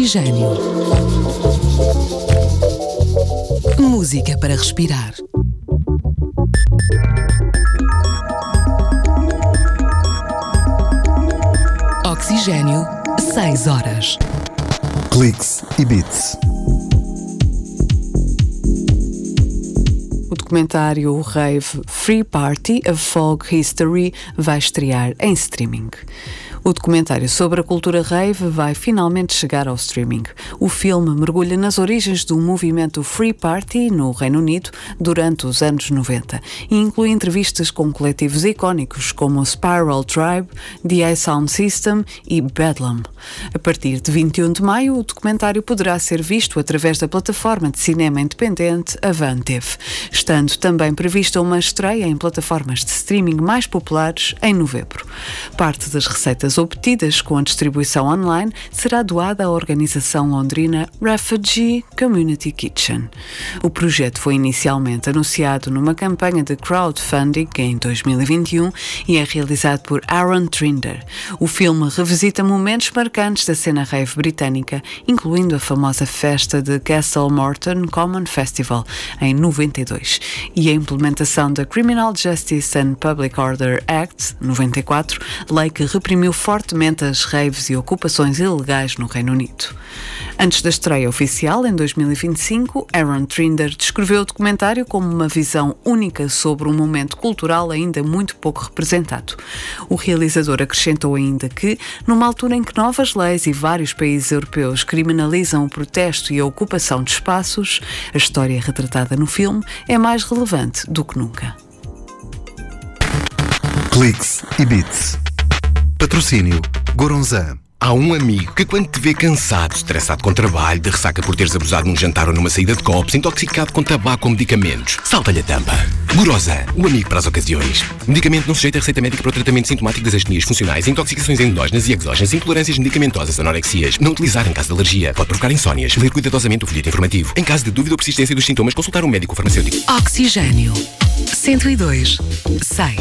Oxigênio. Música para respirar. Oxigênio, 6 horas. Cliques e Beats. O documentário Rave Free Party, A Folk History, vai estrear em streaming. O documentário sobre a cultura rave vai finalmente chegar ao streaming. O filme mergulha nas origens do movimento Free Party no Reino Unido durante os anos 90 e inclui entrevistas com coletivos icónicos como o Spiral Tribe, The A-Sound System e Bedlam. A partir de 21 de maio, o documentário poderá ser visto através da plataforma de cinema independente Avantiv, estando também prevista uma estreia em plataformas de streaming mais populares em novembro. Parte das receitas obtidas com a distribuição online será doada à organização londrina Refugee Community Kitchen. O projeto foi inicialmente anunciado numa campanha de crowdfunding em 2021 e é realizado por Aaron Trinder. O filme revisita momentos marcantes da cena rave britânica, incluindo a famosa festa de Castle Morton Common Festival em 92 e a implementação da Criminal Justice and Public Order Act 94, lei que reprimiu fortemente as raves e ocupações ilegais no Reino Unido. Antes da estreia oficial, em 2025, Aaron Trinder descreveu o documentário como uma visão única sobre um momento cultural ainda muito pouco representado. O realizador acrescentou ainda que, numa altura em que novas leis e vários países europeus criminalizam o protesto e a ocupação de espaços, a história retratada no filme é mais relevante do que nunca. Cliques e Beats. Patrocínio Goronzan. Há um amigo que quando te vê cansado, estressado com trabalho, de ressaca por teres abusado num jantar ou numa saída de copos, intoxicado com tabaco ou medicamentos, salta-lhe a tampa. Goronzan, o amigo para as ocasiões. Medicamento não sujeito a receita médica para o tratamento sintomático das astenias funcionais, intoxicações endógenas e exógenas, intolerâncias medicamentosas, anorexias. Não utilizar em caso de alergia. Pode provocar insónias. Ler cuidadosamente o folheto informativo. Em caso de dúvida ou persistência dos sintomas, consultar um médico farmacêutico. Oxigênio. 102.6.